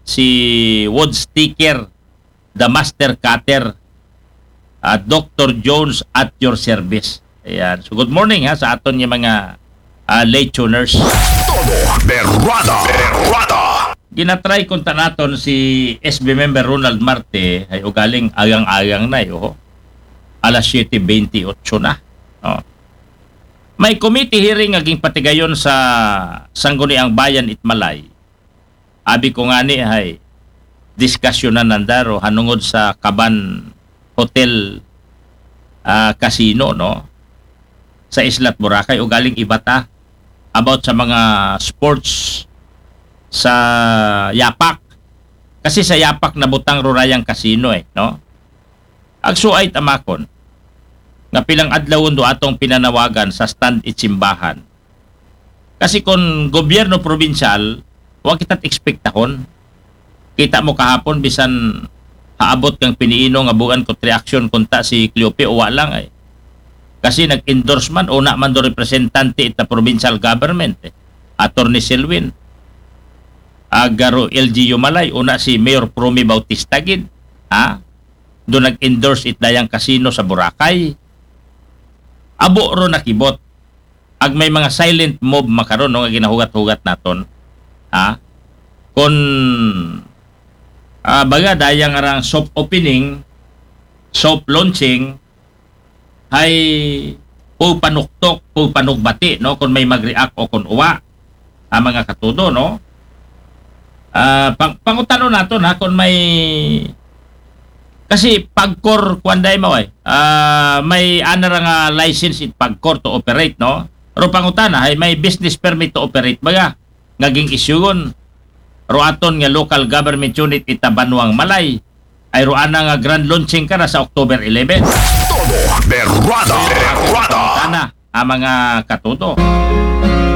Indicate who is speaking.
Speaker 1: si Wood Sticker, the Master Cutter, at Dr. Jones at your service. Ayan. So good morning ha sa aton yung mga late tuners.
Speaker 2: Todo Berrada.
Speaker 1: Ginatry kunta naton si SB member Ronald Marte ay ugaling agang-agang na yo. Alas 7:28 na. Oh. May committee hearing aging patigayon sa Sangguniang Bayan Itmalay. Abi ko nga ni ay diskusyonan nandaro hanungod sa Kaban Hotel Casino no sa Islat Boracay ugaling ibata about sa mga sports sa Yapak. Kasi sa Yapak nabutang rurayang casino no. Agsuay tamakon nga pilang adlawon do atong pinanawagan sa stand itsimbahan. Kasi kung gobyerno probinsyal, wa kita ekspektahon. Kita mo kahapon bisan haabot kang piniino nga buwan ko reaction kunta si Cleope o lang ay. Kasi nag-endorsement una man do representante ita provincial government Attorney Selwyn. Agaro LGU Malay una si Mayor Promi Bautista gid. Do nag-endorse itdayang casino sa Boracay. Abo ro nakibot. Ag may mga silent mob makaron no nga ginahugat-hugat naton. Kon baga dayang arang soft opening, soft launching ay po panuktok, po panugbati no kung may mag-react o kung uwa mga katudo no. Pangutano naton kung may kasi pagkor kuanday mo may anara nga license it pagkor to operate no. Pero pangutana ay may business permit to operate baga ngaging isyugon. Ro aton nga local government unit ita Banwang Malay ay roana nga grand launching kara sa October 11.
Speaker 2: Todo Berrada.
Speaker 1: Ana ang mga katuto.